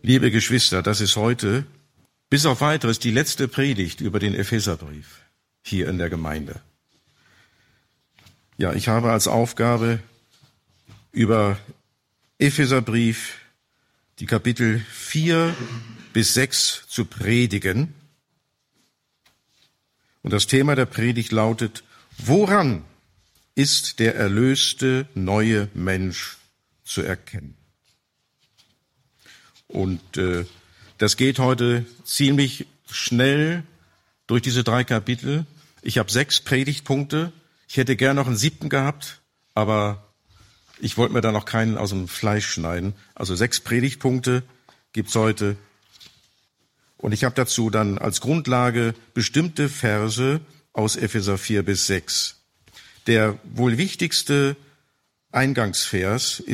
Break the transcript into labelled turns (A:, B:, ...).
A: Liebe Geschwister, das ist heute bis auf Weiteres die letzte Predigt über den Epheserbrief hier in der Gemeinde. Ja, ich habe als Aufgabe, über Epheserbrief die Kapitel 4 bis 6 zu predigen. Und das Thema der Predigt lautet: Woran ist der erlöste neue Mensch zu erkennen? Und das geht heute ziemlich schnell durch diese 3 Kapitel. Ich habe 6 Predigtpunkte. Ich hätte gern noch einen 7. gehabt, aber ich wollte mir da noch keinen aus dem Fleisch schneiden. Also 6 Predigtpunkte gibt's heute. Und ich habe dazu dann als Grundlage bestimmte Verse aus Epheser 4 bis 6. Der wohl wichtigste Eingangsvers